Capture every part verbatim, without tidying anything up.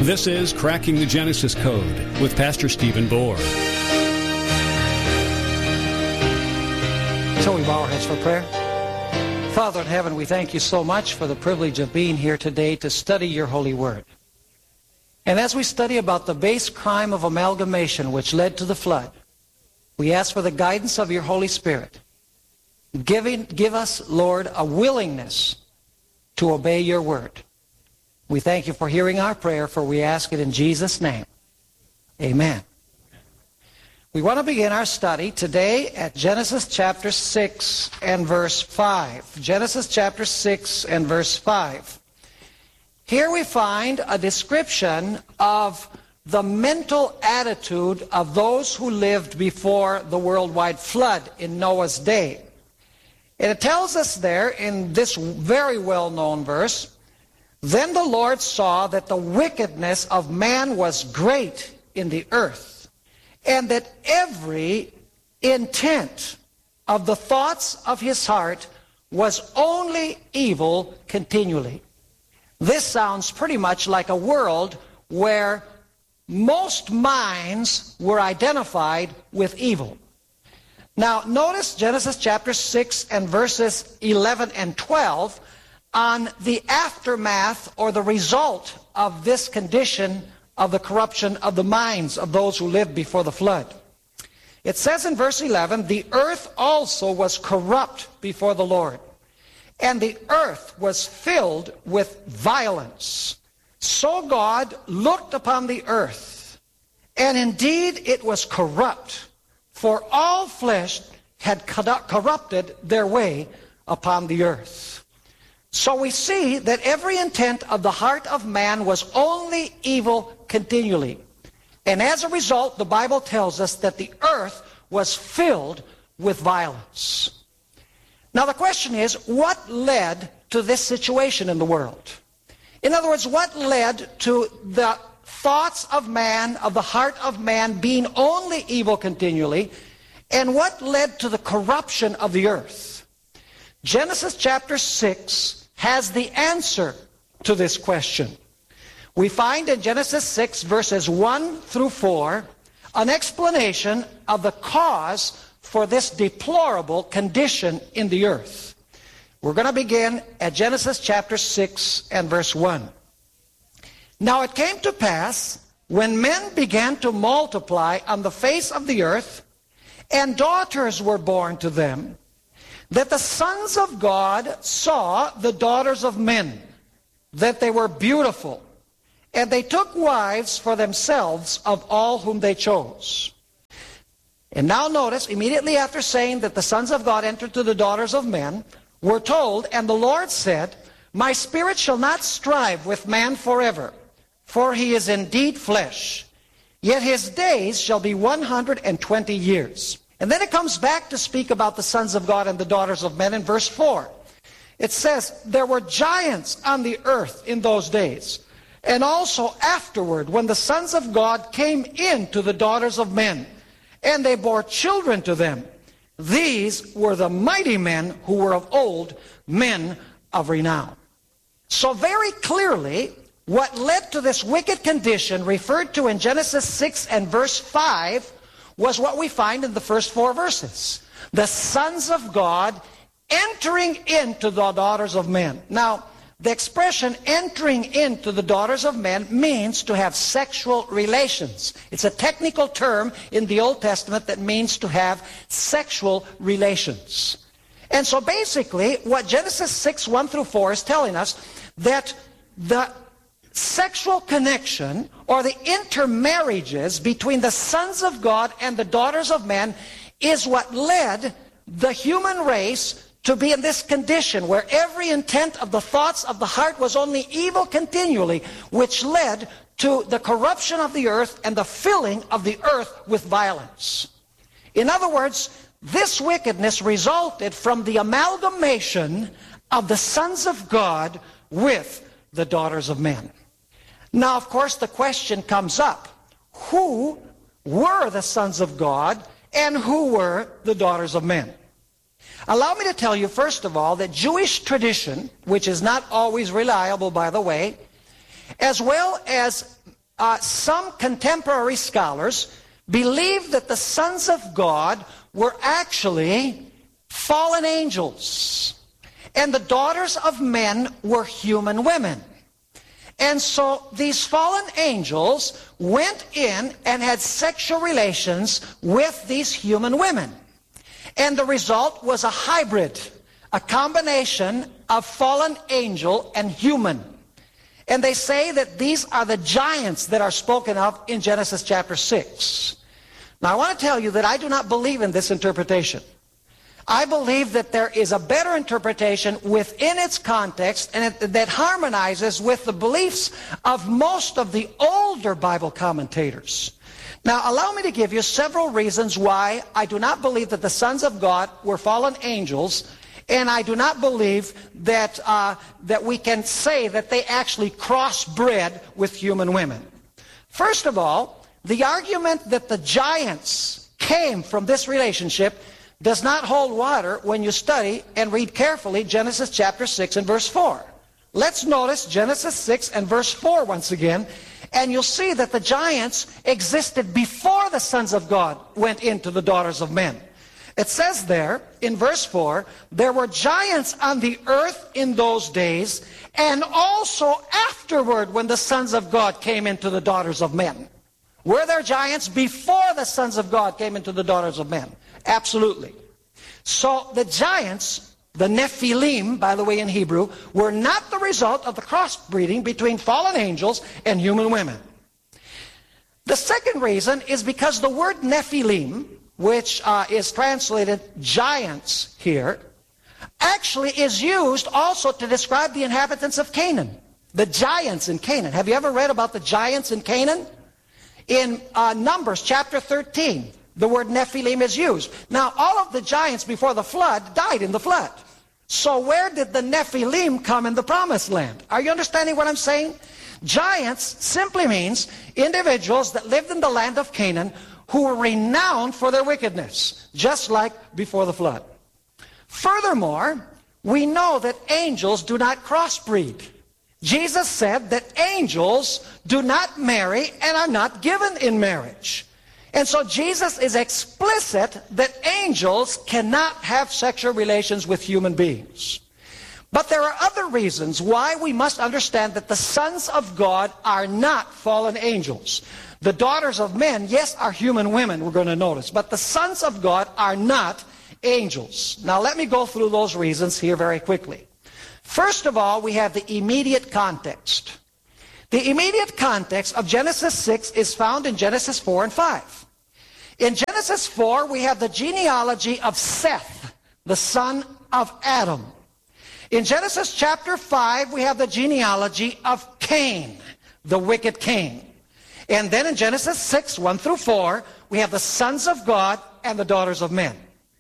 This is Cracking the Genesis Code with Pastor Stephen Bohr. So we bow our heads for prayer. Father in heaven, we thank you so much for the privilege of being here today to study your holy word. And as we study about the base crime of amalgamation which led to the flood, we ask for the guidance of your Holy Spirit. Giving, give us, Lord, a willingness to obey your word. We thank you for hearing our prayer, for we ask it in Jesus' name. Amen. We want to begin our study today at Genesis chapter six and verse five. Genesis chapter six and verse five. Here we find a description of the mental attitude of those who lived before the worldwide flood in Noah's day. And it tells us there in this very well-known verse, "Then the Lord saw that the wickedness of man was great in the earth, and that every intent of the thoughts of his heart was only evil continually." This sounds pretty much like a world where most minds were identified with evil. Now, notice Genesis chapter six and verses eleven and twelve on the aftermath or the result of this condition of the corruption of the minds of those who lived before the flood. It says in verse eleven, "The earth also was corrupt before the Lord, and the earth was filled with violence. So God looked upon the earth, and indeed it was corrupt, for all flesh had corrupted their way upon the earth." So we see that every intent of the heart of man was only evil continually. And as a result, the Bible tells us that the earth was filled with violence. Now the question is, what led to this situation in the world? In other words, what led to the thoughts of man, of the heart of man, being only evil continually? And what led to the corruption of the earth? Genesis chapter six has the answer to this question. We find in Genesis six verses one through four an explanation of the cause for this deplorable condition in the earth. We're going to begin at Genesis chapter six and verse one. "Now it came to pass, when men began to multiply on the face of the earth, and daughters were born to them, that the sons of God saw the daughters of men, that they were beautiful, and they took wives for themselves of all whom they chose." And now notice, immediately after saying that the sons of God entered to the daughters of men, we're told, "And the Lord said, My spirit shall not strive with man forever, for he is indeed flesh, yet his days shall be one hundred and twenty years. And then it comes back to speak about the sons of God and the daughters of men in verse four. It says, "There were giants on the earth in those days, and also afterward, when the sons of God came in to the daughters of men, and they bore children to them. These were the mighty men who were of old, men of renown." So very clearly, what led to this wicked condition referred to in Genesis six and verse five was what we find in the first four verses. The sons of God entering into the daughters of men. Now, the expression entering into the daughters of men means to have sexual relations. It's a technical term in the Old Testament that means to have sexual relations. And so basically, what Genesis six, one through four is telling us, that the sexual connection or the intermarriages between the sons of God and the daughters of men is what led the human race to be in this condition where every intent of the thoughts of the heart was only evil continually, which led to the corruption of the earth and the filling of the earth with violence. In other words, this wickedness resulted from the amalgamation of the sons of God with the daughters of men. Now, of course, the question comes up, who were the sons of God and who were the daughters of men? Allow me to tell you, first of all, that Jewish tradition, which is not always reliable, by the way, as well as uh, some contemporary scholars believe that the sons of God were actually fallen angels, and the daughters of men were human women. And so these fallen angels went in and had sexual relations with these human women. And the result was a hybrid, a combination of fallen angel and human. And they say that these are the giants that are spoken of in Genesis chapter six. Now I want to tell you that I do not believe in this interpretation. I believe that there is a better interpretation within its context, and it, that harmonizes with the beliefs of most of the older Bible commentators. Now, allow me to give you several reasons why I do not believe that the sons of God were fallen angels, and I do not believe that, uh, that we can say that they actually crossbred with human women. First of all, the argument that the giants came from this relationship does not hold water when you study and read carefully Genesis chapter six and verse four. Let's notice Genesis six and verse four once again, and you'll see that the giants existed before the sons of God went into the daughters of men. It says there in verse four, there were giants on the earth in those days, and also afterward when the sons of God came into the daughters of men. Were there giants before the sons of God came into the daughters of men? Absolutely. So the giants, the Nephilim, by the way in Hebrew, were not the result of the crossbreeding between fallen angels and human women. The second reason is because the word Nephilim, which uh, is translated giants here, actually is used also to describe the inhabitants of Canaan. The giants in Canaan. Have you ever read about the giants in Canaan? In uh, Numbers chapter thirteen, the word Nephilim is used. Now, all of the giants before the flood died in the flood. So where did the Nephilim come in the promised land? Are you understanding what I'm saying? Giants simply means individuals that lived in the land of Canaan who were renowned for their wickedness, just like before the flood. Furthermore, we know that angels do not crossbreed. Jesus said that angels do not marry and are not given in marriage. And so Jesus is explicit that angels cannot have sexual relations with human beings. But there are other reasons why we must understand that the sons of God are not fallen angels. The daughters of men, yes, are human women, we're going to notice. But the sons of God are not angels. Now let me go through those reasons here very quickly. First of all, we have the immediate context. The immediate context of Genesis six is found in Genesis four and five. In Genesis four, we have the genealogy of Seth, the son of Adam. In Genesis chapter five, we have the genealogy of Cain, the wicked Cain. And then in Genesis six, one through four, we have the sons of God and the daughters of men.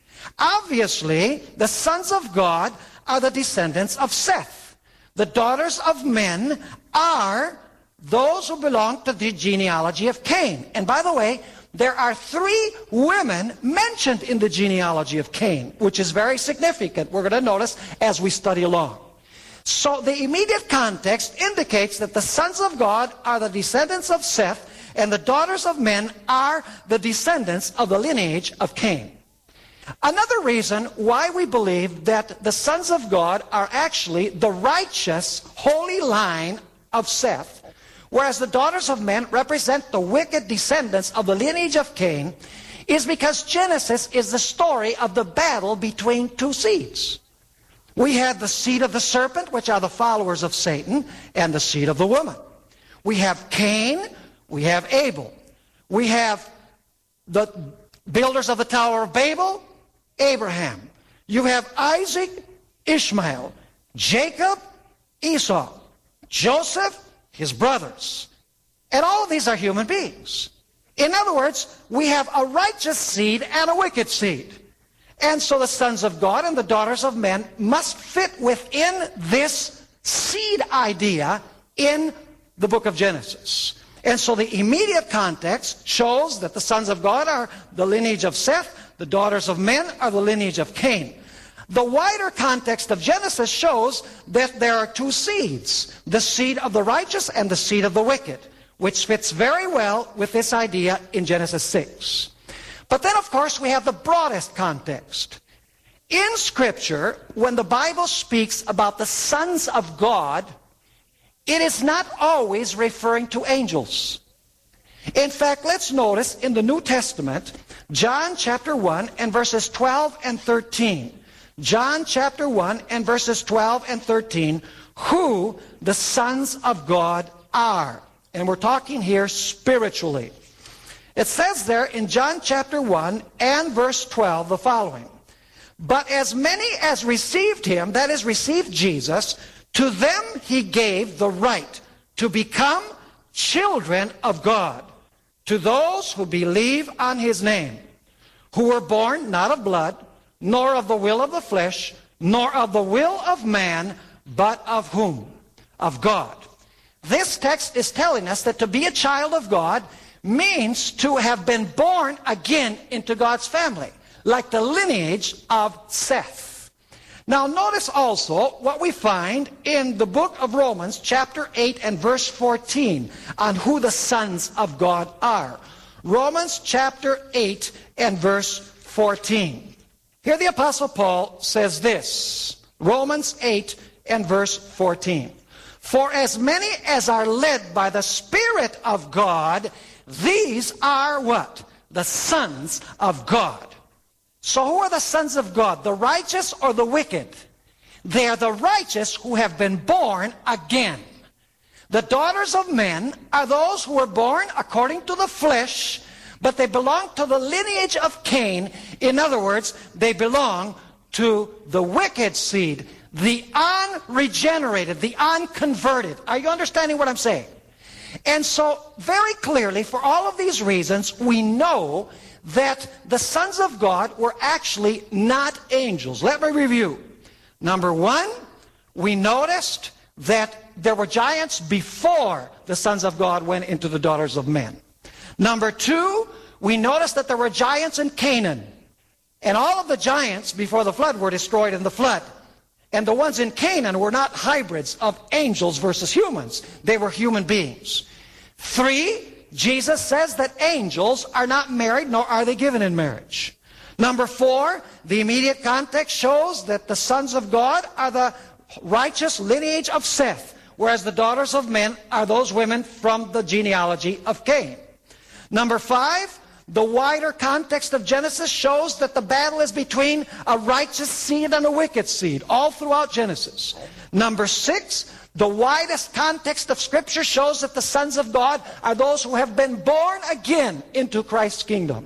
Obviously, the sons of God are the descendants of Seth. The daughters of men are those who belong to the genealogy of Cain. And by the way, there are three women mentioned in the genealogy of Cain, which is very significant. We're going to notice as we study along. So the immediate context indicates that the sons of God are the descendants of Seth, and the daughters of men are the descendants of the lineage of Cain. Another reason why we believe that the sons of God are actually the righteous, holy line of Seth, whereas the daughters of men represent the wicked descendants of the lineage of Cain, is because Genesis is the story of the battle between two seeds. We have the seed of the serpent, which are the followers of Satan, and the seed of the woman. We have Cain, we have Abel. We have the builders of the Tower of Babel, Abraham. You have Isaac, Ishmael, Jacob, Esau, Joseph, his brothers. And all of these are human beings. In other words, we have a righteous seed and a wicked seed. And so the sons of God and the daughters of men must fit within this seed idea in the book of Genesis. And so the immediate context shows that the sons of God are the lineage of Seth, the daughters of men are the lineage of Cain. The wider context of Genesis shows that there are two seeds, the seed of the righteous and the seed of the wicked. which fits very well with this idea in Genesis six. But then, of course, we have the broadest context. In Scripture, when the Bible speaks about the sons of God, it is not always referring to angels. In fact, let's notice in the New Testament, John chapter one and verses twelve and thirteen. John chapter one and verses twelve and thirteen, who the sons of God are. And we're talking here spiritually. It says there in John chapter one and verse twelve the following. But as many as received him, that is, received Jesus, to them he gave the right to become children of God, to those who believe on his name, who were born not of blood, nor of the will of the flesh, nor of the will of man, but of whom? Of God. This text is telling us that to be a child of God means to have been born again into God's family, like the lineage of Seth. Now notice also what we find in the book of Romans chapter eight and verse fourteen on who the sons of God are. Romans chapter eight and verse fourteen. Here the Apostle Paul says this, Romans eight and verse fourteen. For as many as are led by the Spirit of God, these are what? The sons of God. So who are the sons of God? The righteous or the wicked? They are the righteous who have been born again. The daughters of men are those who were born according to the flesh, but they belong to the lineage of Cain. In other words, they belong to the wicked seed, the unregenerated, the unconverted. Are you understanding what I'm saying? And so, very clearly, for all of these reasons, we know that the sons of God were actually not angels. Let me review. Number one, we noticed that there were giants before the sons of God went into the daughters of men. Number two, we noticed that there were giants in Canaan. And all of the giants before the flood were destroyed in the flood. And the ones in Canaan were not hybrids of angels versus humans. They were human beings. Three, Jesus says that angels are not married, nor are they given in marriage. Number four, the immediate context shows that the sons of God are the righteous lineage of Seth, whereas the daughters of men are those women from the genealogy of Cain. Number five, the wider context of Genesis shows that the battle is between a righteous seed and a wicked seed, all throughout Genesis. Number six, the widest context of Scripture shows that the sons of God are those who have been born again into Christ's kingdom.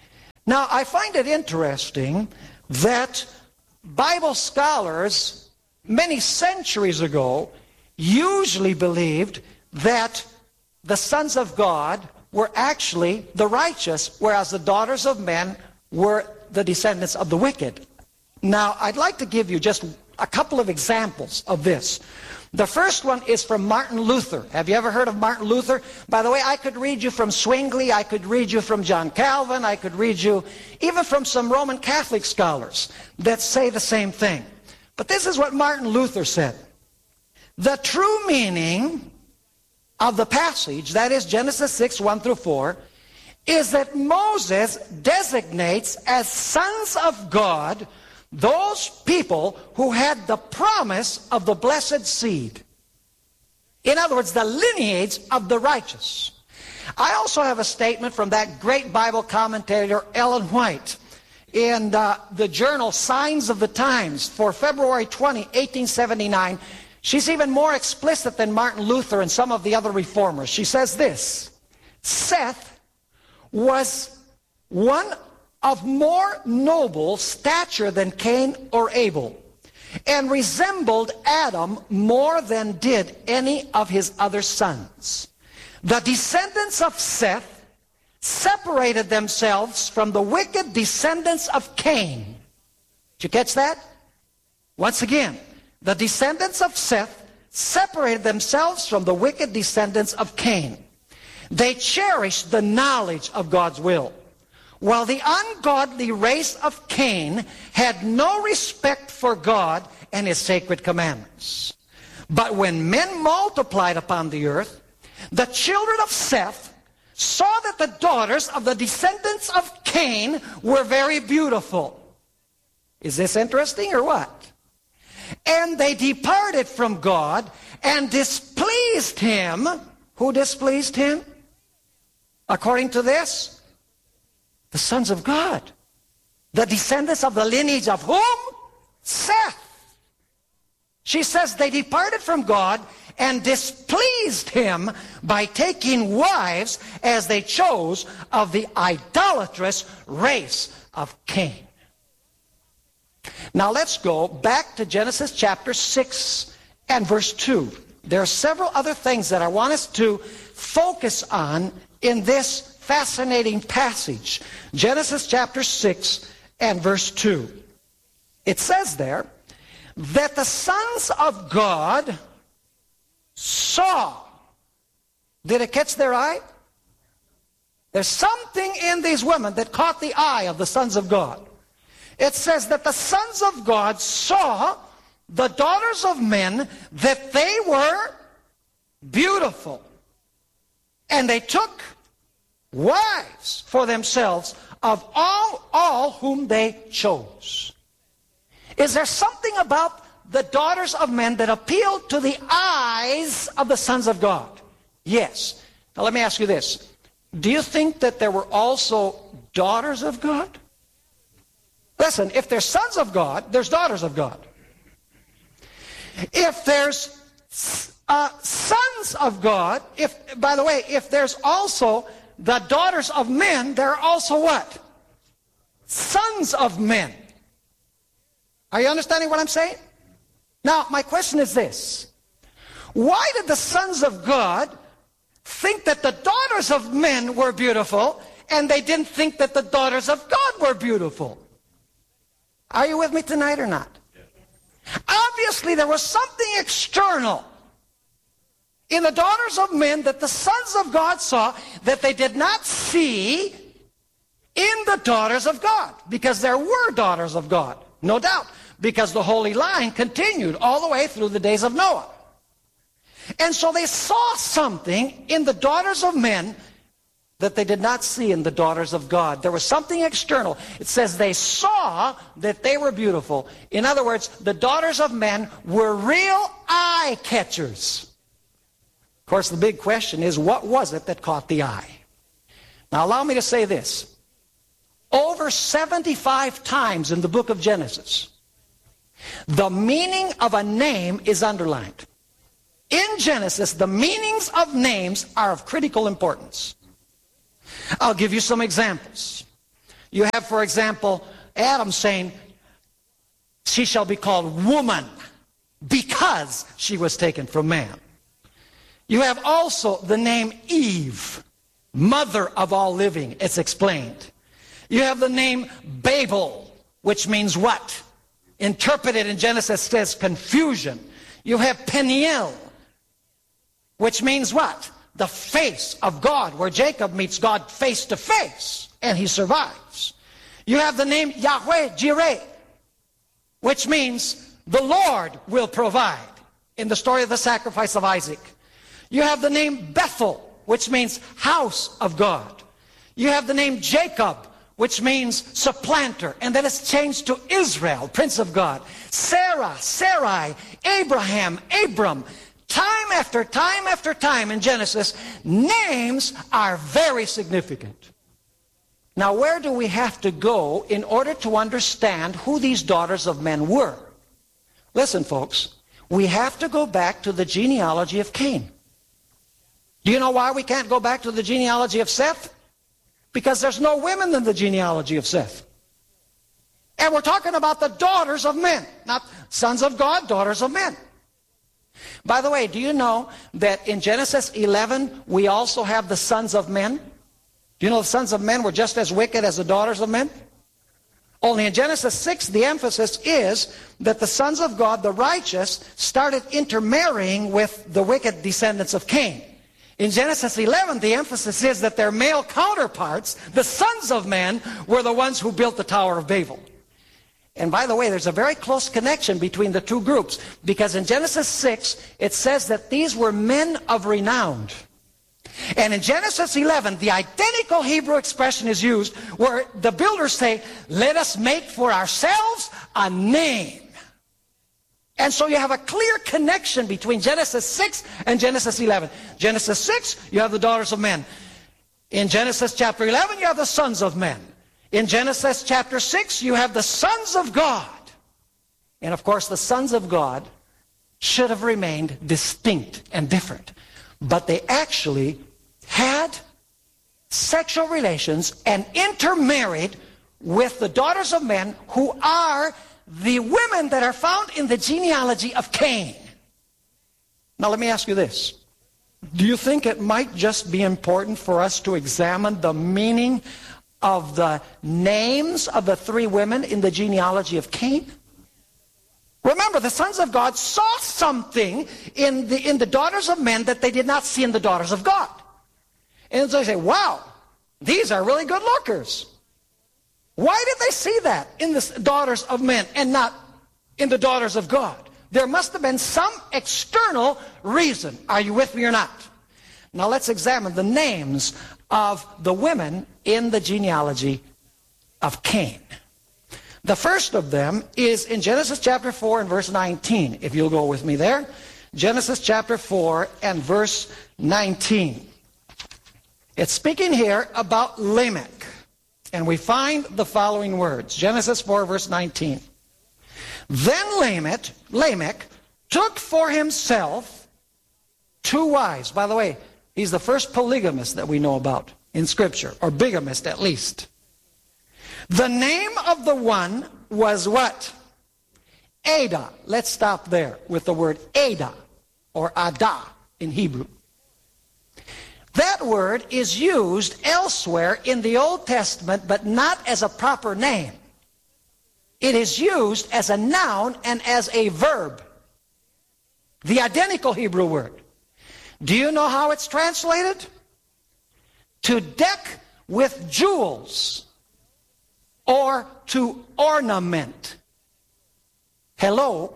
Now, I find it interesting that Bible scholars many centuries ago usually believed that the sons of God were actually the righteous, whereas the daughters of men were the descendants of the wicked. Now, I'd like to give you just a couple of examples of this. The first one is from Martin Luther. Have you ever heard of Martin Luther? By the way, I could read you from Zwingli, I could read you from John Calvin, I could read you even from some Roman Catholic scholars that say the same thing. But this is what Martin Luther said. The true meaning of the passage, that is Genesis six, one through four, is that Moses designates as sons of God those people who had the promise of the blessed seed. In other words, the lineage of the righteous. I also have a statement from that great Bible commentator Ellen White in uh, the journal Signs of the Times for February twentieth, eighteen seventy-nine. She's even more explicit than Martin Luther and some of the other reformers. She says this: Seth was one of more noble stature than Cain or Abel, and resembled Adam more than did any of his other sons. The descendants of Seth separated themselves from the wicked descendants of Cain. Did you catch that? Once again, the descendants of Seth separated themselves from the wicked descendants of Cain. They cherished the knowledge of God's will, while the ungodly race of Cain had no respect for God and his sacred commandments. But when men multiplied upon the earth, the children of Seth saw that the daughters of the descendants of Cain were very beautiful. Is this interesting or what? And they departed from God and displeased him. Who displeased him? According to this, the sons of God. The descendants of the lineage of whom? Seth. She says they departed from God and displeased him by taking wives as they chose of the idolatrous race of Cain. Now let's go back to Genesis chapter six and verse two. There are several other things that I want us to focus on in this fascinating passage. Genesis chapter six and verse two. It says there that the sons of God saw. Did it catch their eye? There's something in these women that caught the eye of the sons of God. It says that the sons of God saw the daughters of men, that they were beautiful. And they took wives for themselves of all, all whom they chose. Is there something about the daughters of men that appealed to the eyes of the sons of God? Yes. Now let me ask you this. Do you think that there were also daughters of God? Listen, if there's sons of God, there's daughters of God. If there's uh, sons of God, if, by the way, if there's also the daughters of men, there are also what? Sons of men. Are you understanding what I'm saying? Now, my question is this. Why did the sons of God think that the daughters of men were beautiful, and they didn't think that the daughters of God were beautiful? Are you with me tonight or not? Obviously, there was something external in the daughters of men that the sons of God saw that they did not see in the daughters of God, because there were daughters of God, no doubt, because the holy line continued all the way through the days of Noah. And so they saw something in the daughters of men that they did not see in the daughters of God. There was something external. It says they saw that they were beautiful. In other words, the daughters of men were real eye catchers. Of course, the big question is, what was it that caught the eye? Now, allow me to say this. Over seventy-five times in the book of Genesis, the meaning of a name is underlined. In Genesis, the meanings of names are of critical importance. I'll give you some examples. You have, for example, Adam saying, she shall be called woman because she was taken from man. You have also the name Eve, mother of all living. It's explained. You have the name Babel, which means what? Interpreted in Genesis says confusion. You have Peniel, which means what? The face of God, where Jacob meets God face to face, and he survives. You have the name Yahweh Jireh, which means the Lord will provide, in the story of the sacrifice of Isaac. You have the name Bethel, which means house of God. You have the name Jacob, which means supplanter, and then it's changed to Israel, Prince of God. Sarah, Sarai, Abraham, Abram. Time after time after time in Genesis, names are very significant. Now, where do we have to go in order to understand who these daughters of men were? Listen, folks, we have to go back to the genealogy of Cain. Do you know why we can't go back to the genealogy of Seth? Because there's no women in the genealogy of Seth. And we're talking about the daughters of men, not sons of God, daughters of men. By the way, do you know that in Genesis eleven, we also have the sons of men? Do you know the sons of men were just as wicked as the daughters of men? Only in Genesis six, the emphasis is that the sons of God, the righteous, started intermarrying with the wicked descendants of Cain. In Genesis eleven, the emphasis is that their male counterparts, the sons of men, were the ones who built the Tower of Babel. And by the way, there's a very close connection between the two groups, because in Genesis six, it says that these were men of renown. And in Genesis eleven, the identical Hebrew expression is used where the builders say, let us make for ourselves a name. And so you have a clear connection between Genesis six and Genesis eleven. Genesis six, you have the daughters of men. In Genesis chapter eleven, you have the sons of men. In Genesis chapter six, you have the sons of God. And of course, the sons of God should have remained distinct and different. But they actually had sexual relations and intermarried with the daughters of men who are the women that are found in the genealogy of Cain. Now let me ask you this. Do you think it might just be important for us to examine the meaning of the names of the three women in the genealogy of Cain? Remember, the sons of God saw something in the, in the daughters of men that they did not see in the daughters of God. And so they say, wow, these are really good lookers. Why did they see that in the daughters of men and not in the daughters of God? There must have been some external reason. Are you with me or not? Now let's examine the names of the women in the genealogy of Cain. The first of them is in Genesis chapter four and verse nineteen. If you'll go with me there. Genesis chapter four and verse nineteen. It's speaking here about Lamech. And we find the following words. Genesis four verse nineteen. Then Lamech, Lamech took for himself two wives. By the way, he's the first polygamist that we know about in Scripture, or bigamist at least. The name of the one was what? Adah. Let's stop there with the word Adah, or Adah in Hebrew. That word is used elsewhere in the Old Testament, but not as a proper name. It is used as a noun and as a verb. The identical Hebrew word. Do you know how it's translated? To deck with jewels, or to ornament. Hello?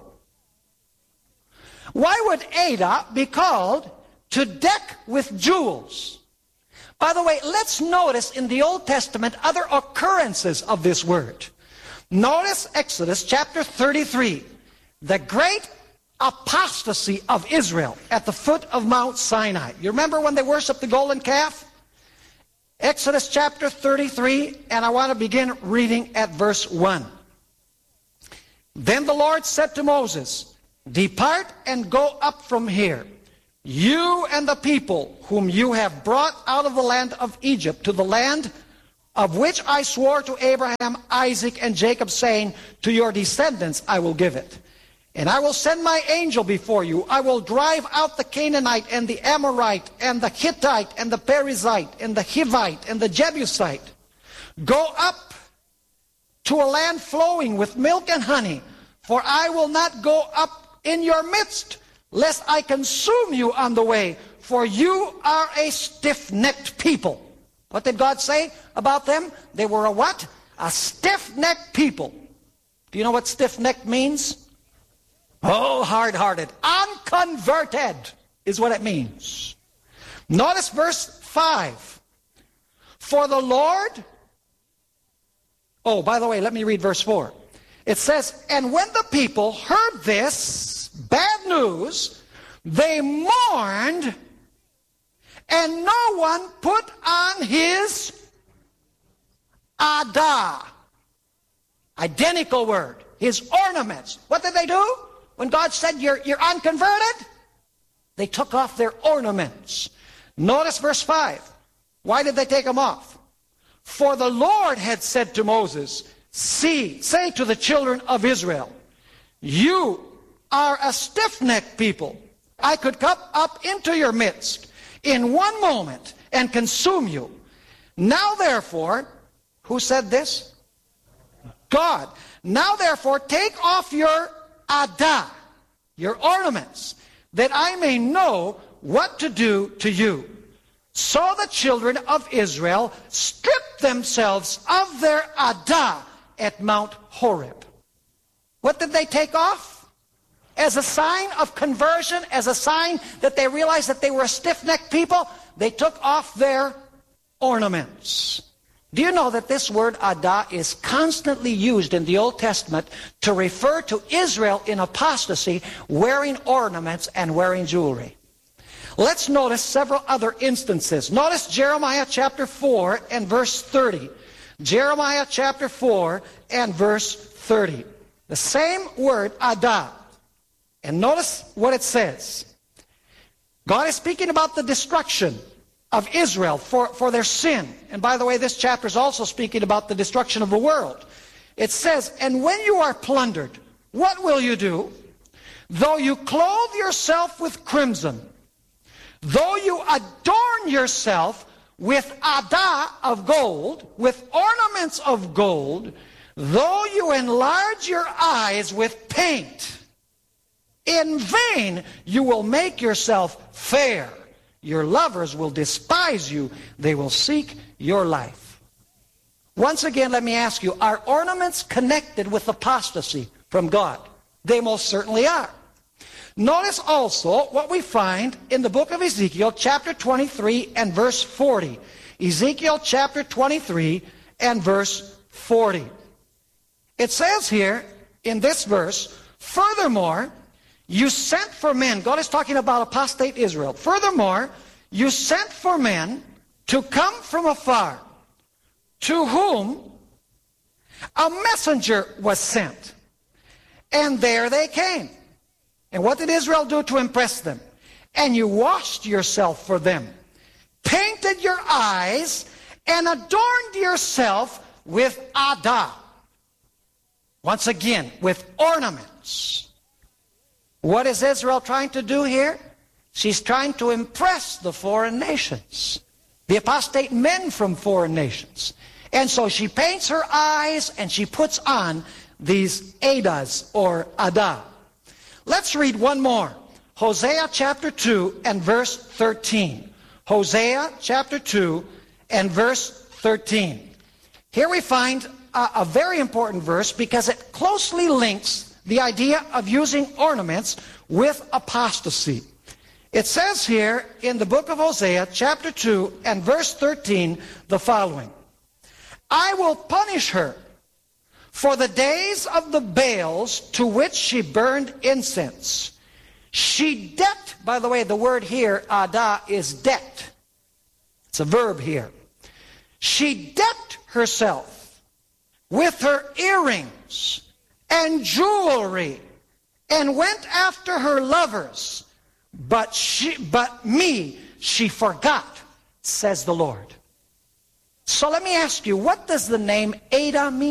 Why would Adah be called to deck with jewels? By the way, let's notice in the Old Testament other occurrences of this word. Notice Exodus chapter thirty-three, the great apostasy of Israel at the foot of Mount Sinai. You remember when they worshiped the golden calf? Exodus chapter thirty-three, and I want to begin reading at verse one. Then the Lord said to Moses, depart and go up from here, you and the people whom you have brought out of the land of Egypt to the land of which I swore to Abraham, Isaac, and Jacob, saying, to your descendants I will give it. And I will send my angel before you. I will drive out the Canaanite and the Amorite and the Hittite and the Perizzite and the Hivite and the Jebusite. Go up to a land flowing with milk and honey, for I will not go up in your midst, lest I consume you on the way, for you are a stiff-necked people. What did God say about them? They were a what? A stiff-necked people. Do you know what stiff-necked means? Oh, hard-hearted. Unconverted is what it means. Notice verse five. For the Lord... Oh, by the way, let me read verse four. It says, and when the people heard this bad news, they mourned, and no one put on his adah. Identical word. His ornaments. What did they do? When God said, you're, you're unconverted, they took off their ornaments. Notice verse five. Why did they take them off? For the Lord had said to Moses, see, say to the children of Israel, you are a stiff-necked people. I could come up into your midst in one moment and consume you. Now therefore, who said this? God. Now therefore, take off your adah, your ornaments, that I may know what to do to you. So the children of Israel stripped themselves of their adah at Mount Horeb. What did they take off? as a sign of conversion, as a sign that they realized that they were a stiff-necked people, they took off their ornaments. Do you know that this word adah is constantly used in the Old Testament to refer to Israel in apostasy wearing ornaments and wearing jewelry? Let's notice several other instances. Notice Jeremiah chapter four and verse thirty. Jeremiah chapter four and verse thirty. The same word, adah. And notice what it says. God is speaking about the destruction of Israel for, for their sin. And by the way, this chapter is also speaking about the destruction of the world. It says, and when you are plundered, what will you do? Though you clothe yourself with crimson, though you adorn yourself with adah of gold, with ornaments of gold, though you enlarge your eyes with paint, in vain you will make yourself fair. Your lovers will despise you. They will seek your life. Once again, let me ask you, are ornaments connected with apostasy from God? They most certainly are. Notice also what we find in the book of Ezekiel, chapter twenty-three and verse forty. Ezekiel chapter twenty-three and verse forty. It says here in this verse, furthermore, you sent for men. God is talking about apostate Israel. Furthermore, you sent for men to come from afar, to whom a messenger was sent. And there they came. And what did Israel do to impress them? And you washed yourself for them, painted your eyes, and adorned yourself with adah. Once again, with ornaments. What is Israel trying to do here? She's trying to impress the foreign nations, the apostate men from foreign nations. And so she paints her eyes and she puts on these adahs or adah. Let's read one more. Hosea chapter two and verse thirteen. Hosea chapter two and verse thirteen. Here we find a, a very important verse because it closely links the idea of using ornaments with apostasy. It says here in the book of Hosea, chapter two and verse thirteen, the following. I will punish her for the days of the Baals to which she burned incense. She decked, by the way, the word here, adah, is decked. It's a verb here. She decked herself with her earrings and jewelry, and went after her lovers, but she, but me she forgot, says the Lord. So let me ask you, what does the name Adah mean?